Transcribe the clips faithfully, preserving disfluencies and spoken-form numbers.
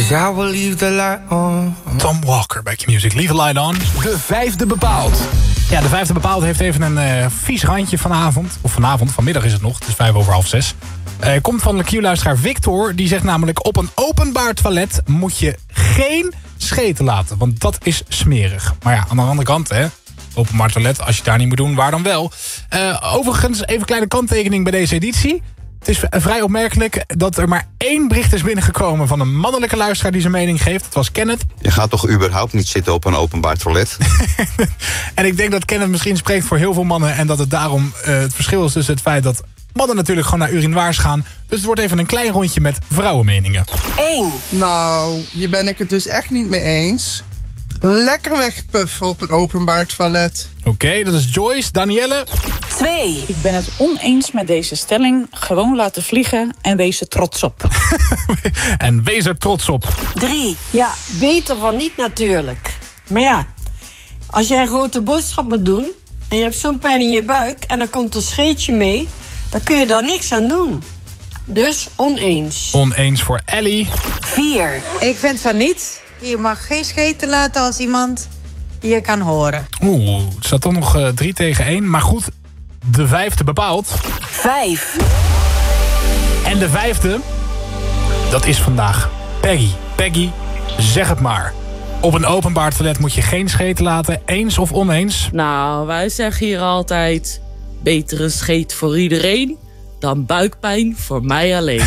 'Cause I will leave the light on. Tom Walker bij Q-Music. Leave the light on. De vijfde bepaald. Ja, de vijfde bepaald heeft even een uh, vies randje vanavond. Of vanavond, vanmiddag is het nog. Het is vijf over half zes. Uh, komt van de Q-luisteraar Victor. Die zegt namelijk: op een openbaar toilet moet je geen scheten laten. Want dat is smerig. Maar ja, aan de andere kant, hè. Openbaar toilet, als je het daar niet moet doen, waar dan wel? Uh, overigens, even een kleine kanttekening bij deze editie. Het is vrij opmerkelijk dat er maar één bericht is binnengekomen van een mannelijke luisteraar die zijn mening geeft. Het was Kenneth. Je gaat toch überhaupt niet zitten op een openbaar toilet? En ik denk dat Kenneth misschien spreekt voor heel veel mannen en dat het daarom uh, het verschil is tussen het feit dat mannen natuurlijk gewoon naar urinoirs gaan. Dus het wordt even een klein rondje met vrouwenmeningen. één. Nou, hier ben ik het dus echt niet mee eens. Lekker wegpuffen op een openbaar toilet. Oké, okay, dat is Joyce. Danielle? twee. Ik ben het oneens met deze stelling. Gewoon laten vliegen en wees er trots op. En wees er trots op. drie. Ja, beter van niet natuurlijk. Maar ja, als jij een grote boodschap moet doen en je hebt zo'n pijn in je buik en dan komt een scheetje mee, dan kun je daar niks aan doen. Dus oneens. Oneens voor Ellie. vier. Ik vind van niet. Je mag geen scheten laten als iemand je kan horen. Oeh, het staat toch nog uh, drie tegen één. Maar goed, de vijfde bepaalt. vijf. En de vijfde, dat is vandaag Peggy. Peggy, zeg het maar. Op een openbaar toilet moet je geen scheten laten, eens of oneens? Nou, wij zeggen hier altijd: beter een scheet voor iedereen dan buikpijn voor mij alleen.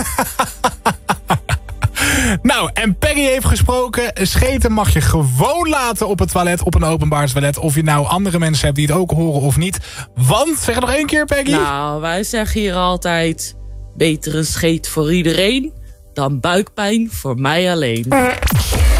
Nou, en Peggy heeft gesproken. Scheten mag je gewoon laten op het toilet, op een openbaar toilet. Of je nou andere mensen hebt die het ook horen of niet. Want, zeg het nog één keer, Peggy. Nou, wij zeggen hier altijd: beter een scheet voor iedereen dan buikpijn voor mij alleen.